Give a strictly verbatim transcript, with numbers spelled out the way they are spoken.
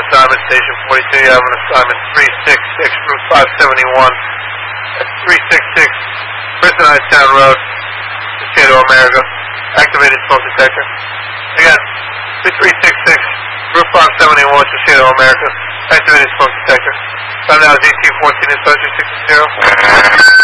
assignment, Station forty-two. You have an assignment three six six, Route five seventy-one. That's three six six, Kristen Hightstown Road, Cascado, America. Activated smoke detector. Again, two three six six, Route five seventy-one, Cascado, America. Activated smoke detector. Time now is eighteen fourteen, it's three six zero.